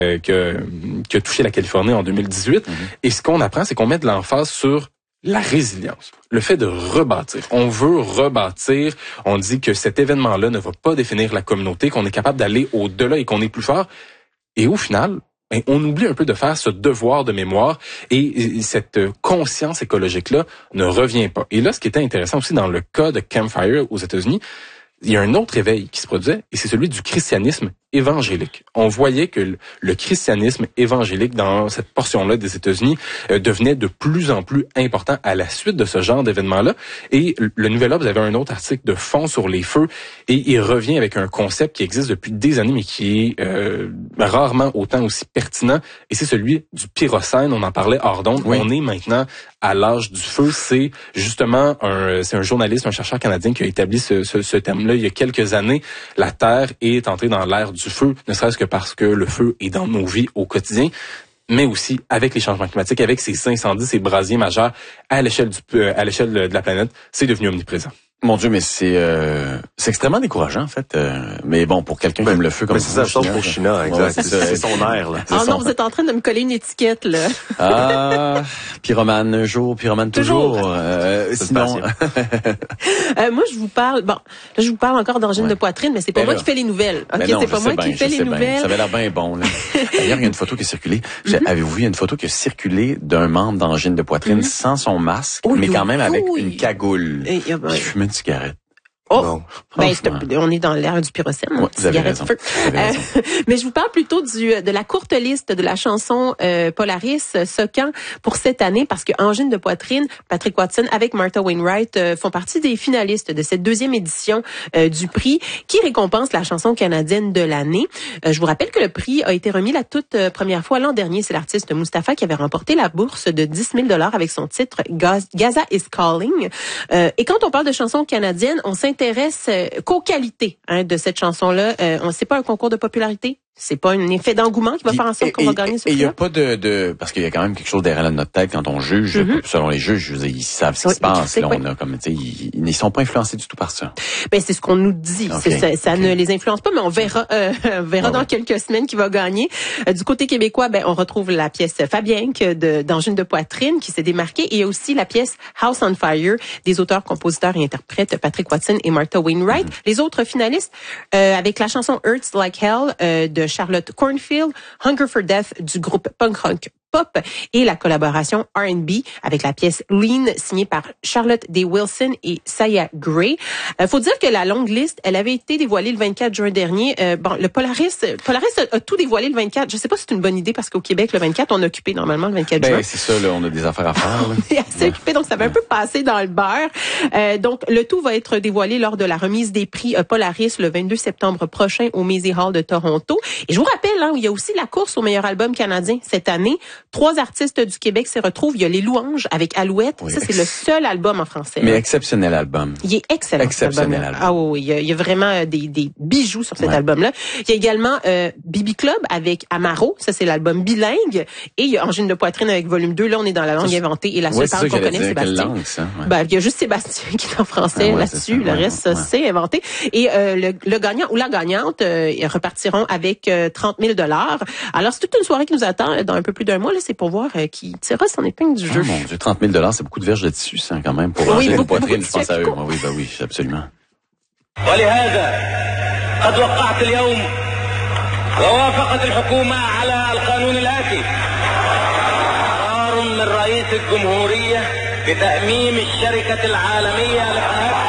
qui a touché la Californie en 2018. Et ce qu'on apprend, c'est qu'on met de l'emphase sur la résilience, le fait de rebâtir. On veut rebâtir. On dit que cet événement-là ne va pas définir la communauté, qu'on est capable d'aller au-delà et qu'on est plus fort. Et au final, on oublie un peu de faire ce devoir de mémoire et cette conscience écologique-là ne revient pas. Et là, ce qui était intéressant aussi dans le cas de Campfire aux États-Unis, il y a un autre éveil qui se produisait et c'est celui du christianisme évangélique. On voyait que le christianisme évangélique dans cette portion-là des États-Unis devenait de plus en plus important à la suite de ce genre d'événement-là. Et le Nouvel Obs avait un autre article de fond sur les feux et il revient avec un concept qui existe depuis des années mais qui est rarement autant aussi pertinent et c'est celui du pyrocène. On en parlait hors d'onde. Oui. On est maintenant à l'âge du feu. C'est justement c'est un journaliste, un chercheur canadien qui a établi ce terme-là il y a quelques années. La Terre est entrée dans l'ère du feu, ne serait-ce que parce que le feu est dans nos vies au quotidien, mais aussi avec les changements climatiques, avec ces incendies, ces brasiers majeurs à l'échelle de la planète, c'est devenu omniprésent. Mon Dieu, mais c'est extrêmement décourageant en fait. Mais bon, pour quelqu'un qui aime le feu comme c'est ça, chose pour China, exact. Ouais, c'est son air là. Ah non, vous êtes en train de me coller une étiquette là. Ah, pyromane un jour, pyromane toujours. Sinon, moi je vous parle. Bon, là je vous parle encore d'angine de poitrine, mais c'est pas moi qui fais les nouvelles. Ok, c'est pas moi qui fais les nouvelles. Ça avait l'air bien bon. Là. D'ailleurs, il y a une photo qui a circulé. Avez-vous vu une photo qui a circulé d'un membre d'angine de poitrine sans son masque, mais quand même avec une cagoule. Cigarette. Oh, non. On est dans l'ère du pyrocène, cigarette feu. Mais je vous parle plutôt de la courte liste de la chanson Polaris Socan pour cette année parce que Angine de poitrine, Patrick Watson avec Martha Wainwright font partie des finalistes de cette deuxième édition du prix qui récompense la chanson canadienne de l'année. Je vous rappelle que le prix a été remis la toute première fois l'an dernier. C'est l'artiste Mustapha qui avait remporté la bourse de 10 000 $ avec son titre Gaza is Calling. Et quand on parle de chansons canadiennes, on s'intéresse qu'aux qualités de cette chanson-là. C'est pas un concours de popularité. C'est pas un effet d'engouement qui va faire en sorte qu'on va gagner ce prix. Et il y a pas parce qu'il y a quand même quelque chose derrière notre tête quand on juge. Selon les juges, ils savent ce qui se passe. Là, on a comme ils sont pas influencés du tout par ça. Ben c'est ce qu'on nous dit. Ça ne les influence pas, mais on verra dans quelques semaines qui va gagner. Du côté québécois, on retrouve la pièce Fabienque d'Angine de poitrine qui s'est démarquée. Et il y a aussi la pièce House on Fire des auteurs, compositeurs et interprètes Patrick Watson et Martha Wainwright. Les autres finalistes avec la chanson Hurts Like Hell de Charlotte Cornfield, Hunger for Death du groupe punk rock Pop et la collaboration R&B avec la pièce Lean signée par Charlotte Day Wilson et Saya Gray. Faut dire que la longue liste, elle avait été dévoilée le 24 juin dernier. Le Polaris a tout dévoilé le 24. Je sais pas si c'est une bonne idée parce qu'au Québec, le 24, on est occupé normalement le 24 juin. C'est ça, là, on a des affaires à faire. Là. On est assez occupé, donc ça va un peu passer dans le beurre. Donc, le tout va être dévoilé lors de la remise des prix Polaris le 22 septembre prochain au Maisy Hall de Toronto. Et je vous rappelle, il y a aussi la course au meilleur album canadien cette année. 3 artistes du Québec s'y retrouvent. Il y a Les Louanges avec Alouette. Oui. Ça, c'est le seul album en français. Mais exceptionnel album. Il est excellent. Exceptionnel album. Ah oui, il y a vraiment des bijoux sur cet album-là. Il y a également Bibi Club avec Amaro. Ça, c'est l'album bilingue. Et il y a Angine de poitrine avec volume 2. Là, on est dans la langue inventée. Et la seule parole qu'on connaît, Sébastien. Langue, ça? Il y a juste Sébastien qui est en français là-dessus. Le reste, c'est inventé. Et le gagnant ou la gagnante ils repartiront avec 30 000 $. Alors, c'est toute une soirée qui nous attend dans un peu plus d'un mois. Là, c'est pour voir qui tirera son épingle du jeu. Mon Dieu, 30 000 $, c'est beaucoup de verges de tissu, ça, quand même, pour ranger une poitrine, je pense à eux. Oui, absolument. ولهذا قد وقعت اليوم ووافقت الحكومة على القانون الآتي قرار من رئيس الجمهورية بتأميم الشركة العالمية لقناة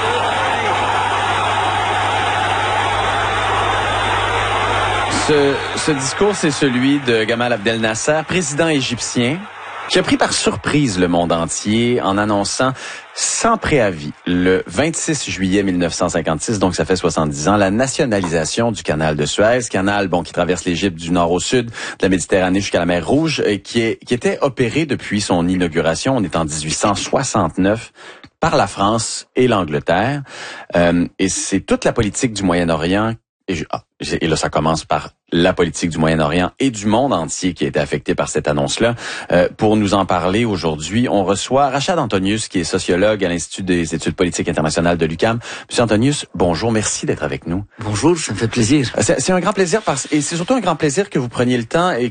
Ce discours, c'est celui de Gamal Abdel Nasser, président égyptien, qui a pris par surprise le monde entier en annonçant sans préavis le 26 juillet 1956, donc ça fait 70 ans, la nationalisation du canal de Suez, canal qui traverse l'Égypte du nord au sud, de la Méditerranée jusqu'à la mer Rouge, qui était opéré depuis son inauguration, on est en 1869, par la France et l'Angleterre. Et c'est toute la politique du Moyen-Orient Et là, ça commence par la politique du Moyen-Orient et du monde entier qui a été affecté par cette annonce-là. Pour nous en parler aujourd'hui, on reçoit Rachad Antonius, qui est sociologue à l'Institut des études politiques internationales de l'UQAM. Monsieur Antonius, bonjour, merci d'être avec nous. Bonjour, ça me fait plaisir. C'est un grand plaisir et c'est surtout un grand plaisir que vous preniez le temps et